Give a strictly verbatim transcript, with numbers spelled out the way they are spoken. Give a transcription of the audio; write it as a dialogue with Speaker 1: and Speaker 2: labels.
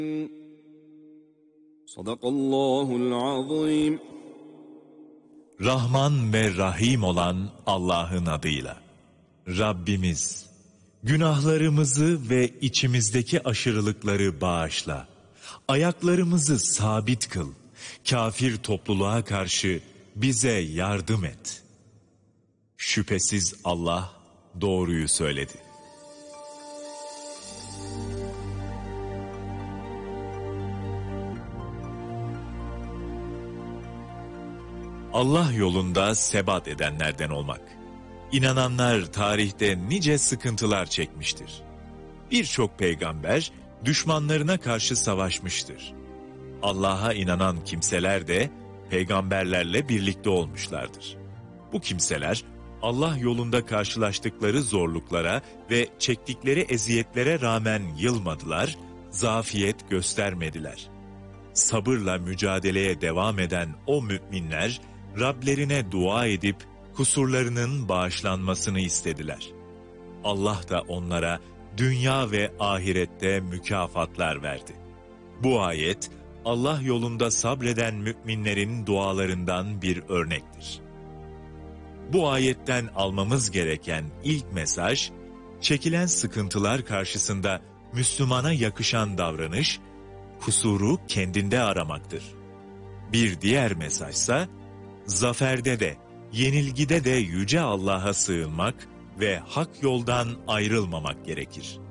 Speaker 1: Sadakallahul azim.
Speaker 2: Rahman ve Rahim olan Allah'ın adıyla. Rabbimiz, günahlarımızı ve içimizdeki aşırılıkları bağışla. Ayaklarımızı sabit kıl. Kafir topluluğa karşı bize yardım et. Şüphesiz Allah doğruyu söyledi. Allah yolunda sebat edenlerden olmak. İnananlar tarihte nice sıkıntılar çekmiştir. Birçok peygamber düşmanlarına karşı savaşmıştır. Allah'a inanan kimseler de peygamberlerle birlikte olmuşlardır. Bu kimseler Allah yolunda karşılaştıkları zorluklara ve çektikleri eziyetlere rağmen yılmadılar, zafiyet göstermediler. Sabırla mücadeleye devam eden o müminler, Rablerine dua edip kusurlarının bağışlanmasını istediler. Allah da onlara dünya ve ahirette mükafatlar verdi. Bu ayet, Allah yolunda sabreden müminlerin dualarından bir örnektir. Bu ayetten almamız gereken ilk mesaj, çekilen sıkıntılar karşısında Müslümana yakışan davranış, kusuru kendinde aramaktır. Bir diğer mesajsa, zaferde de, yenilgide de Yüce Allah'a sığınmak ve hak yoldan ayrılmamak gerekir.